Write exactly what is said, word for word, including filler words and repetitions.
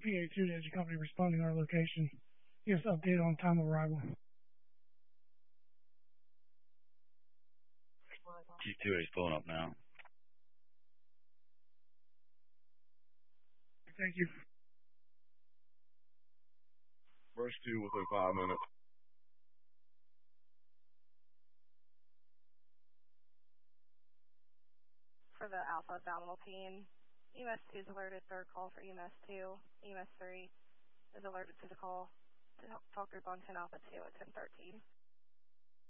P A two to Edge Company responding to our location. Give us an update on time of arrival. Q two is pulling up now. Thank you. Rush two within five minutes. For the alpha abdominal pain, E M S two is alerted, third call for E M S two. E M S three is alerted to the call to talk group on ten alpha two at ten thirteen.